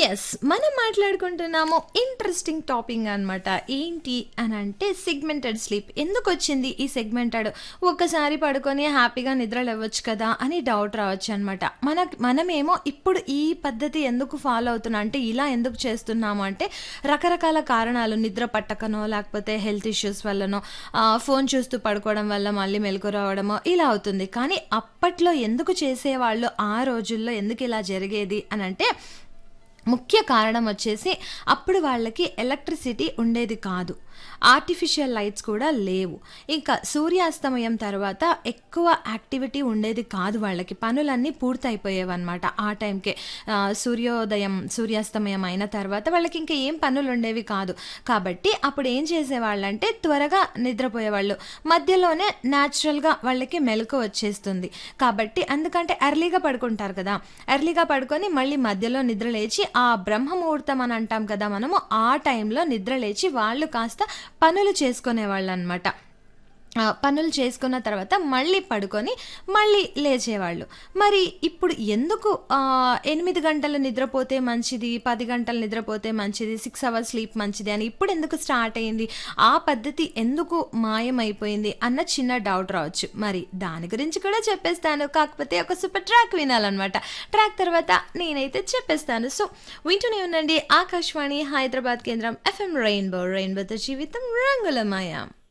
Yes. మనం మాట్లాడుకుంటున్నాము interesting topic అనమాట. ఏంటి అనంటే సెగ్మెంటెడ్ స్లీప్. ఎందుకొచ్చింది ఈ సెగ్మెంటెడ్? ఒక్కసారి పడుకొని హ్యాపీగా నిద్ర లేవచ్చు కదా అని డౌట్ రావచ్చనమాట. మనమేమో ఇప్పుడు ఈ పద్ధతి ఎందుకు ఫాలో అవుతున్నా అంటే ఇలా ఎందుకు చేస్తున్నాము అంటే రకరకాల కారణాలు నిద్ర పట్టకనో, లేకపోతే హెల్త్ ఇష్యూస్ వల్లనో, ఫోన్ చూస్తూ పడుకోవడం వల్ల మళ్ళీ మెలుకు రావడమో ఇలా అవుతుంది. కానీ అప్పట్లో ఎందుకు చేసేవాళ్ళు, ఆ రోజుల్లో ఎందుకు ఇలా జరిగేది అనంటే ముఖ్య కారణం వచ్చేసి అప్పుడు వాళ్ళకి ఎలక్ట్రిసిటీ ఉండేది కాదు. ఆర్టిఫిషియల్ లైట్స్ కూడా లేవు. ఇంకా సూర్యాస్తమయం తర్వాత ఎక్కువ యాక్టివిటీ ఉండేది కాదు వాళ్ళకి. పనులన్నీ పూర్తయిపోయేవన్నమాట ఆ టైంకే. సూర్యాస్తమయం అయిన తర్వాత వాళ్ళకి ఇంకా ఏం పనులు ఉండేవి కాదు. కాబట్టి అప్పుడు ఏం చేసేవాళ్ళంటే త్వరగా నిద్రపోయేవాళ్ళు. మధ్యలోనే న్యాచురల్గా వాళ్ళకి మెలకువ వచ్చేస్తుంది. కాబట్టి అందుకంటే ఎర్లీగా పడుకుంటారు కదా, ఎర్లీగా పడుకొని మళ్ళీ మధ్యలో నిద్ర లేచి ఆ బ్రహ్మ ముహూర్తం అని అంటాం కదా మనము, ఆ టైంలో నిద్ర లేచి వాళ్ళు కాస్త పనులు చేసుకునేవాళ్ళు అనమాట. పనులు చేసుకున్న తర్వాత మళ్ళీ పడుకొని మళ్ళీ లేచేవాళ్ళు. మరి ఇప్పుడు ఎందుకు 8 గంటలు నిద్రపోతే మంచిది, 10 గంటలు నిద్రపోతే మంచిది, 6 అవర్స్ స్లీప్ మంచిది అని ఇప్పుడు ఎందుకు స్టార్ట్ అయింది, ఆ పద్ధతి ఎందుకు మాయమైపోయింది అన్న చిన్న డౌట్ రావచ్చు. మరి దాని గురించి కూడా చెప్పేస్తాను. కాకపోతే ఒక సూపర్ ట్రాక్ వినాలన్నమాట. ట్రాక్ తర్వాత నేనైతే చెప్పేస్తాను. సో వింటూనే ఉండండి ఆకాశవాణి హైదరాబాద్ కేంద్రం FM రెయిన్బోతో జీవితం రంగులమయం.